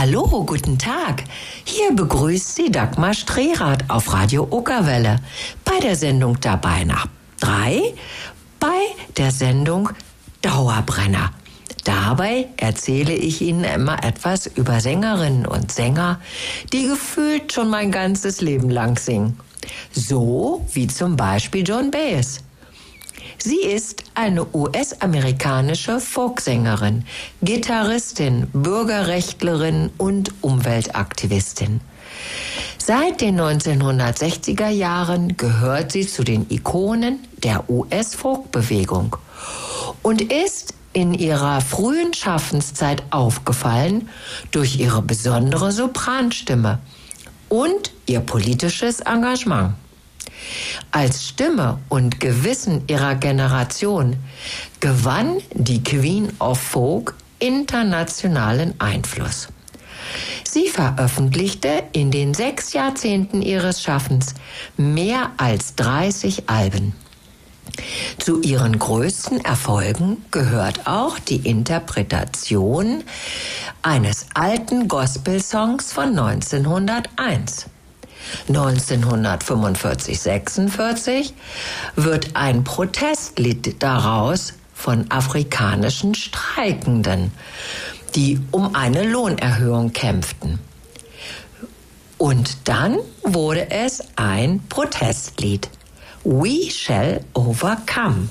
Hallo, guten Tag. Hier begrüßt Sie Dagmar Strehrath auf Radio Okerwelle bei der Sendung Dabei nach 3, bei der Sendung Dauerbrenner. Dabei erzähle ich Ihnen immer etwas über Sängerinnen und Sänger, die gefühlt schon mein ganzes Leben lang singen. So wie zum Beispiel Joan Baez. Sie ist eine US-amerikanische Folksängerin, Gitarristin, Bürgerrechtlerin und Umweltaktivistin. Seit den 1960er Jahren gehört sie zu den Ikonen der US-Folkbewegung und ist in ihrer frühen Schaffenszeit aufgefallen durch ihre besondere Sopranstimme und ihr politisches Engagement. Als Stimme und Gewissen ihrer Generation gewann die Queen of Folk internationalen Einfluss. Sie veröffentlichte in den 6 Jahrzehnten ihres Schaffens mehr als 30 Alben. Zu ihren größten Erfolgen gehört auch die Interpretation eines alten Gospelsongs von 1901. 1945/46 wird ein Protestlied daraus von afrikanischen Streikenden, die um eine Lohnerhöhung kämpften. Und dann wurde es ein Protestlied. We Shall Overcome.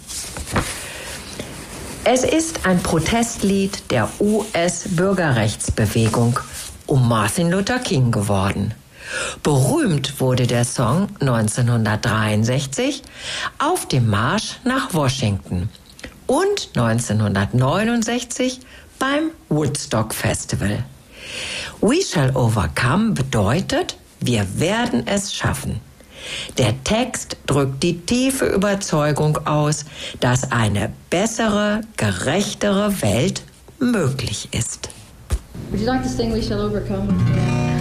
Es ist ein Protestlied der US-Bürgerrechtsbewegung um Martin Luther King geworden. Berühmt wurde der Song 1963 auf dem Marsch nach Washington und 1969 beim Woodstock Festival. We Shall Overcome bedeutet, wir werden es schaffen. Der Text drückt die tiefe Überzeugung aus, dass eine bessere, gerechtere Welt möglich ist. Would you like to sing We Shall Overcome?